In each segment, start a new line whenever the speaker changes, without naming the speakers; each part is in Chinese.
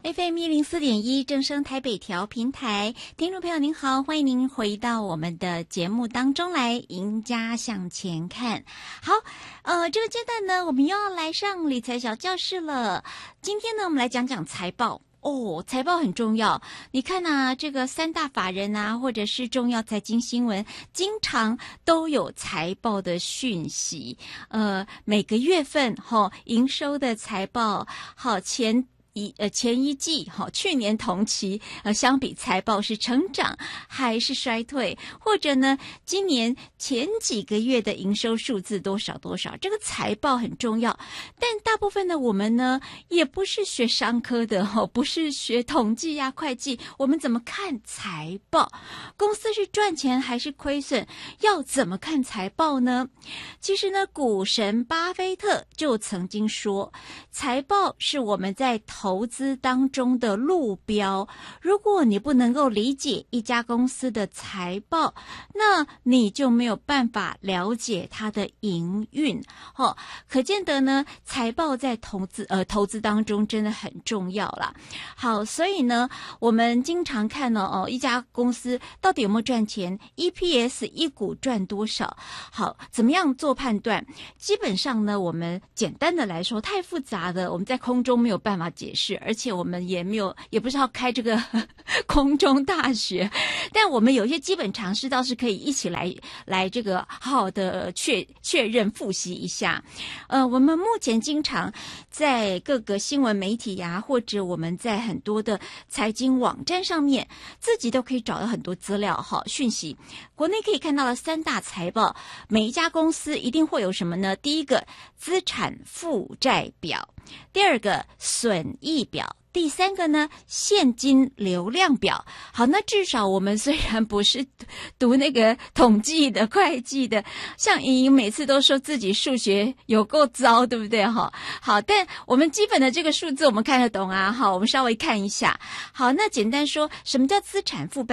FM104.1正声台北调频台，听众朋友您好，欢迎您回到我们的节目当中来，赢家向前看。好，这个阶段呢，我们又要来上理财小教室了。今天呢，我们来讲讲财报。财报很重要。你看啊，这个三大法人啊，或者是重要财经新闻，经常都有财报的讯息。每个月份营收的财报，前一季去年同期相比财报是成长还是衰退，或者呢今年前几个月的营收数字多少，这个财报很重要。但大部分的我们呢也不是学商科的不是学统计啊会计，我们怎么看财报？公司是赚钱还是亏损？要怎么看财报呢？其实呢，股神巴菲特就曾经说，财报是我们在投资当中的路标。如果你不能够理解一家公司的财报，那你就没有办法了解它的营运。可见得呢，财报在投资当中真的很重要啦。好，所以呢，我们经常看一家公司到底有没有赚钱 ，EPS 一股赚多少？好，怎么样做判断？基本上呢，我们简单的来说，太复杂的我们在空中没有办法解释，而且我们也不是要开这个空中大学，但我们有一些基本常识倒是可以一起来这个好好的确认复习一下。我们目前经常在各个新闻媒体呀，或者我们在很多的财经网站上面，自己都可以找到很多资料讯息。国内可以看到了三大财报，每一家公司一定会有什么呢？第一个，资产负债表；第二个，损益表；第三个呢，现金流量表。好，那至少我们虽然不是读那个统计的、会计的，像莹莹每次都说自己数学有够糟，对不对？好，但我们基本的这个数字我们看得懂啊。好，我们稍微看一下。好，那简单说，什么叫资产负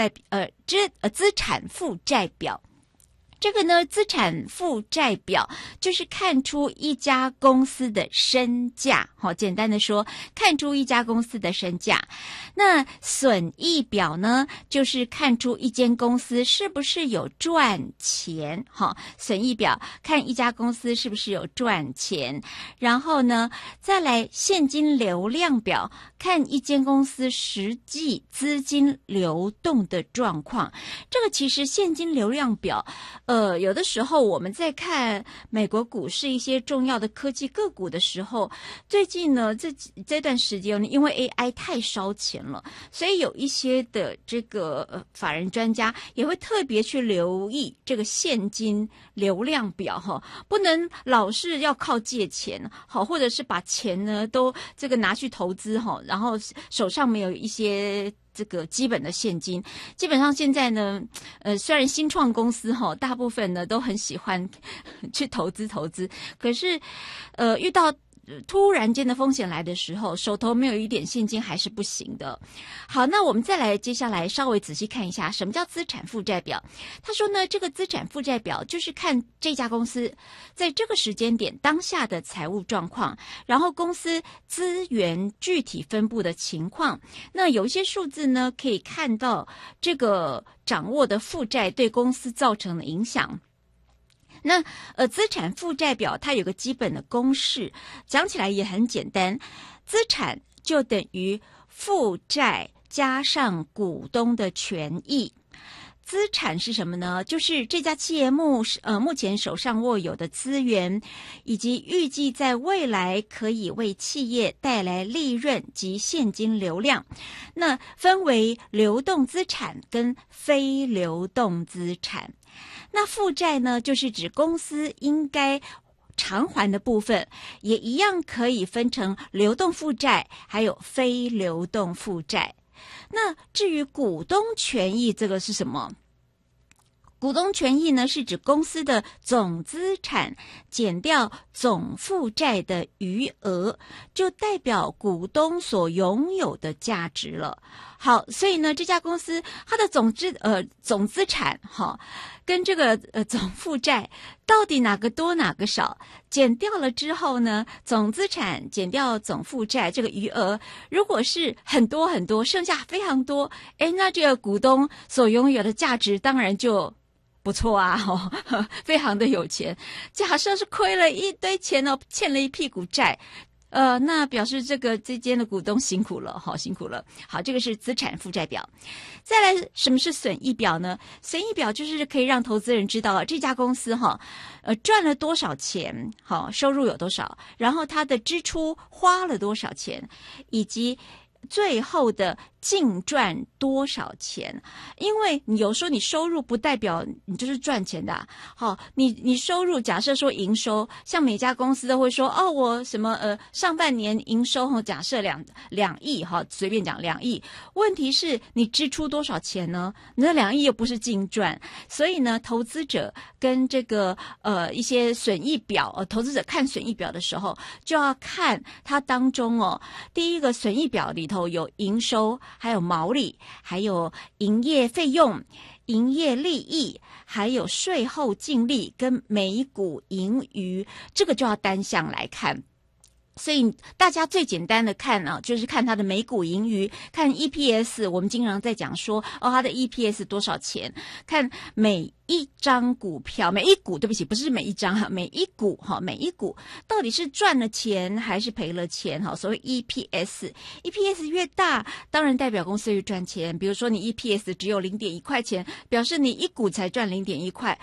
债表？这个呢，资产负债表就是看出一家公司的身价。简单的说，看出一家公司的身价。那损益表呢，就是看出一间公司是不是有赚钱。损益表看一家公司是不是有赚钱。然后呢，再来现金流量表，看一间公司实际资金流动的状况。这个其实现金流量表有的时候我们在看美国股市一些重要的科技个股的时候，最近呢这段时间呢，因为 AI 太烧钱了，所以有一些的这个法人专家也会特别去留意这个现金流量表不能老是要靠借钱或者是把钱呢都这个拿去投资然后手上没有一些这个基本的现金。基本上现在呢虽然新创公司大部分呢都很喜欢去投资，可是遇到突然间的风险来的时候，手头没有一点现金还是不行的。好，那我们再来接下来稍微仔细看一下什么叫资产负债表。他说呢，这个资产负债表就是看这家公司在这个时间点当下的财务状况，然后公司资源具体分布的情况。那有一些数字呢，可以看到这个掌握的负债对公司造成的影响。那资产负债表它有个基本的公式，讲起来也很简单，资产就等于负债加上股东的权益。资产是什么呢？就是这家企业目前手上握有的资源，以及预计在未来可以为企业带来利润及现金流量。那分为流动资产跟非流动资产。那负债呢，就是指公司应该偿还的部分，也一样可以分成流动负债还有非流动负债。那至于股东权益，这个是什么？股东权益呢，是指公司的总资产减掉总负债的余额，就代表股东所拥有的价值了。好，所以呢，这家公司它的总资产跟这个总负债到底哪个多哪个少，减掉了之后呢，总资产减掉总负债这个余额，如果是很多很多，剩下非常多，那这个股东所拥有的价值当然就不错啊，非常的有钱。假设是亏了一堆钱哦，欠了一屁股债，那表示这间的股东辛苦了，辛苦了。好，这个是资产负债表。再来，什么是损益表呢？损益表就是可以让投资人知道这家公司赚了多少钱，收入有多少，然后它的支出花了多少钱，以及最后的净赚多少钱。因为你有时候你收入不代表你就是赚钱的你收入假设说营收，像每家公司都会说我什么上半年营收假设两亿随便讲2亿，问题是你支出多少钱呢？你那2亿又不是净赚，所以呢，投资者跟这个一些损益表，投资者看损益表的时候就要看它当中第一个损益表里头有营收，还有毛利，还有营业费用、营业利益，还有税后净利跟每股盈余，这个就要单项来看。所以大家最简单的看就是看它的每股盈余，看 EPS， 我们经常在讲说它的 EPS 多少钱，看每一张股票，每一股，对不起，不是每一张每一股每一股到底是赚了钱还是赔了钱所谓 EPS 越大，当然代表公司越赚钱。比如说你 EPS 只有 0.1 块钱，表示你一股才赚 0.1 块，